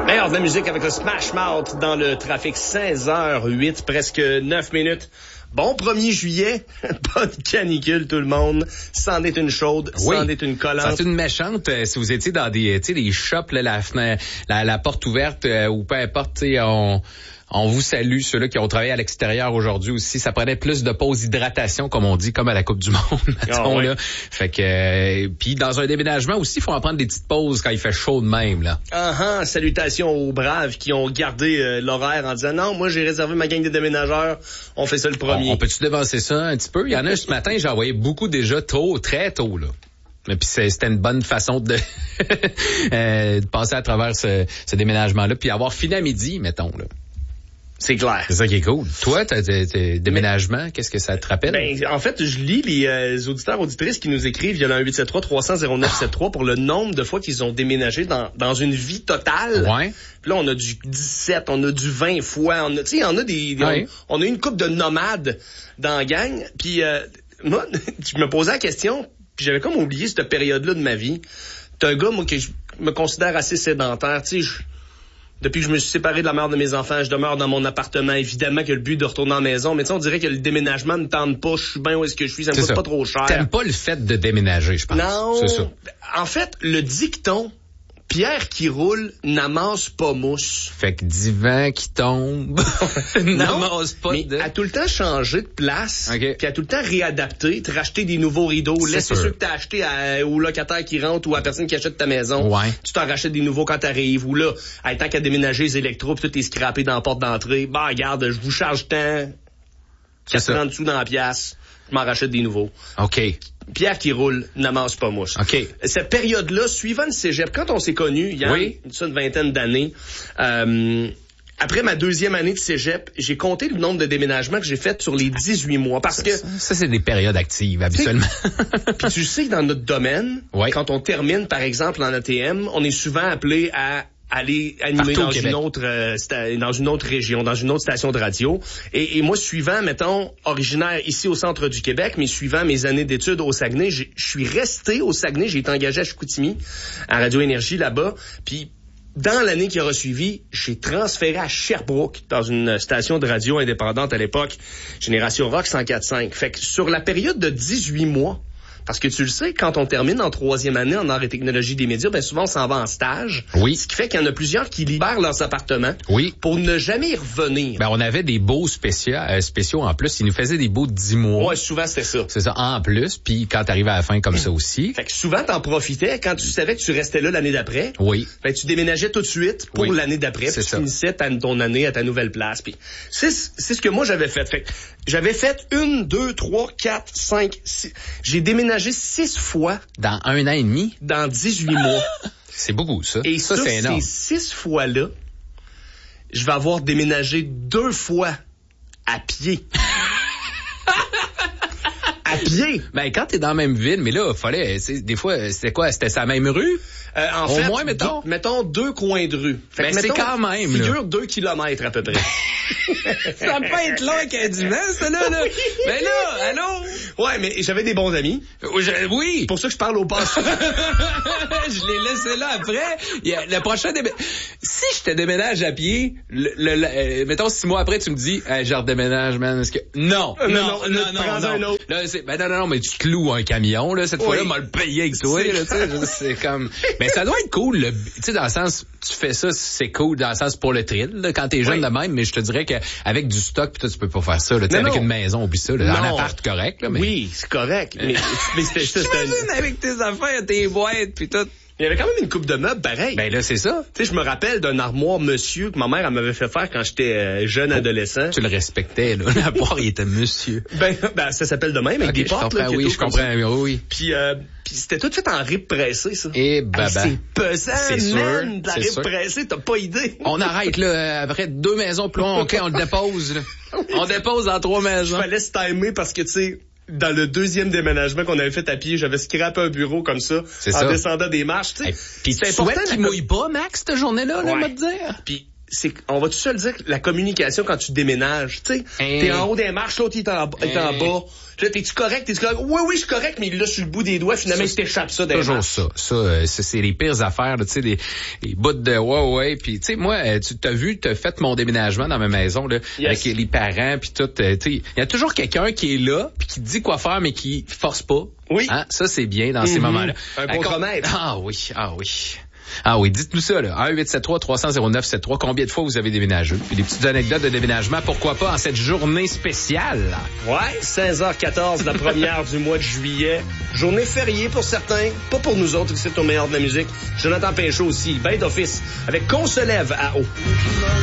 Meilleur de la musique avec le Smash Mouth dans le trafic 16h08, presque 9 minutes. Bon 1er juillet, pas de canicule tout le monde, c'en est une chaude, c'en est une collante. C'est une méchante, si vous étiez dans des shops, là, la fenêtre, la porte ouverte, ou peu importe, on vous salue, ceux-là qui ont travaillé à l'extérieur aujourd'hui aussi. Ça prenait plus de pauses d'hydratation, comme on dit, comme à la Coupe du Monde, mettons, là. Fait que, puis dans un déménagement aussi, il faut en prendre des petites pauses quand il fait chaud de même, là. Salutations aux braves qui ont gardé l'horaire en disant non, moi j'ai réservé ma gang de déménageurs, on fait ça le premier. On peut-tu devancer ça un petit peu? Il y en a ce matin, j'ai envoyé beaucoup déjà très tôt, là. Mais puis c'était une bonne façon de passer à travers ce déménagement-là, puis avoir fini à midi, mettons, là. C'est clair. C'est ça qui est cool. Toi, tes déménagements, qu'est-ce que ça te rappelle? En fait, je lis les auditeurs, auditrices qui nous écrivent via le 1873-300-0973 pour le nombre de fois qu'ils ont déménagé dans une vie totale. Ouais. Puis là, on a du 17, on a du 20 fois. On a, tu sais, on a on a une couple de nomades dans la gang. Puis moi, je me posais la question, puis j'avais comme oublié cette période-là de ma vie. T'es un gars, moi, que je me considère assez sédentaire. Tu sais, depuis que je me suis séparé de la mère de mes enfants, je demeure dans mon appartement. Évidemment que le but de retourner en maison. Mais tu sais, on dirait que le déménagement ne me tente pas. Je suis bien où est-ce que je suis. Ça me coûte pas trop cher. T'aimes pas le fait de déménager, je pense. Non. C'est ça. En fait, le dicton, pierre qui roule n'amasse pas mousse. Fait que divan qui tombe n'amasse pas mais a tout le temps changé de place, puis a tout le temps réadapté, te racheter des nouveaux rideaux, laisser ceux que t'as achetés au locataire qui rentre ou à la personne qui achète ta maison. Ouais. Tu t'en rachètes des nouveaux quand t'arrives, ou là, tant qu'à déménager les électros, puis tout est scrappé dans la porte d'entrée. Bah, regarde, je vous charge tant, 40 sous dans la pièce, je m'en rachète des nouveaux. OK. Pierre qui roule n'amasse pas mousse. OK. Cette période-là, suivant le cégep, quand on s'est connus, il y a une vingtaine d'années, après ma deuxième année de cégep, j'ai compté le nombre de déménagements que j'ai fait sur les 18 mois. Parce que ça c'est des périodes actives, habituellement. Puis tu sais que dans notre domaine, quand on termine, par exemple, en ATM, on est souvent appelé à aller animer dans une autre région, dans une autre station de radio. Et moi, suivant, mettons, originaire ici au centre du Québec, mais suivant mes années d'études au Saguenay, je suis resté au Saguenay, j'ai été engagé à Chicoutimi, à Radio Énergie là-bas, puis dans l'année qui aura suivi, j'ai transféré à Sherbrooke, dans une station de radio indépendante à l'époque, Génération Rock 104.5. Fait que sur la période de 18 mois, parce que tu le sais, quand on termine en troisième année en arts et technologies des médias, ben souvent on s'en va en stage. Oui. Ce qui fait qu'il y en a plusieurs qui libèrent leurs appartements. Oui. Pour ne jamais y revenir. Ben on avait des beaux spéciaux en plus. Ils nous faisaient des beaux 10 mois. Ouais, souvent c'était ça. C'est ça, en plus. Puis quand t'arrives à la fin comme ça aussi. Fait que souvent t'en profitais quand tu savais que tu restais là l'année d'après. Oui. Ben tu déménageais tout de suite pour l'année d'après. Puis tu finissais ton année à ta nouvelle place. Puis c'est ce que moi j'avais fait. Fait que j'avais fait 1, 2, 3, 4, 5, 6. J'ai déménagé 6 fois. Dans 1 an et demi? Dans 18 mois. C'est beaucoup, ça. Et ça, c'est énorme. Ces 6 fois-là, je vais avoir déménagé 2 fois à pied. À pied. Ben, quand t'es dans la même ville, mais là, des fois, c'était quoi? C'était sa même rue? En fait, moins, mettons 2 coins de rue. Fait que c'est quand même, figure 2 kilomètres à peu près. Ça peut pas être long qu'un divan, ça, là. Oui. Ben là, allô? Ouais, mais j'avais des bons amis. Oui. Pour ça que je parle au passé. Je l'ai laissé là après. Le prochain si je te déménage à pied, mettons 6 mois après, tu me dis, je redéménage, man. Est-ce que... Non. Non. Un autre. Là, non, mais tu te loues un camion, là. Cette fois-là, m'a le payé avec toi, là, tu sais. C'est comme, mais ça doit être cool, tu sais, dans le sens, tu fais ça, c'est cool, dans le sens pour le thrill, là, quand t'es jeune de même, mais je te dirais qu'avec du stock, pis toi, tu peux pas faire ça, là, tu sais, avec une maison, oublie ça, là, en appart correct, là, mais. Oui, c'est correct, mais c'était j'imagine avec tes affaires, tes boîtes, pis tout. Il y avait quand même une coupe de meubles, pareil. Ben là, c'est ça. Tu sais, je me rappelle d'un armoire monsieur que ma mère elle m'avait fait faire quand j'étais jeune adolescent. Tu le respectais, là. L'armoire, il était monsieur. Ben ça s'appelle de même, avec des portes, là. Oui, je comprends, oui. Puis c'était tout fait en rip pressé, ça. Et baba. C'est pesant, c'est man, sûr, de la rip pressée, t'as pas idée. On arrête, là, après 2 maisons plus loin, OK, on le dépose, là. On dépose dans 3 maisons. Il fallait se timer parce que, tu sais, dans le deuxième déménagement qu'on avait fait à pied, j'avais scrappé un bureau comme ça, descendant des marches, tu sais. Puis tu souhaites qu'il mouille pas, Max, cette journée-là, là, on va te dire. Puis on va tout seul dire que la communication quand tu déménages, tu sais, t'es en haut des marches, l'autre il est en bas. T'es-tu correct? Oui, je suis correct, mais il l'a sur le bout des doigts, finalement, il t'échappe ça des marches. Toujours ça, c'est les pires affaires, tu sais, les bouts de ouais, puis tu sais, moi, tu t'as fait mon déménagement dans ma maison, là, avec les parents, puis tout, tu sais, il y a toujours quelqu'un qui est là, puis qui te dit quoi faire, mais qui force pas. Oui. Hein? Ça, c'est bien dans ces moments-là. Un contremaître. Ah oui, dites-nous ça, là. 1-873-300-0973. Combien de fois vous avez déménagé? Puis des petites anecdotes de déménagement, pourquoi pas en cette journée spéciale? Ouais, 16h14, la première du mois de juillet. Journée fériée pour certains, pas pour nous autres, c'est au meilleur de la musique. Jonathan Pinchot aussi, Bête d'office, avec Qu'on se lève à eau.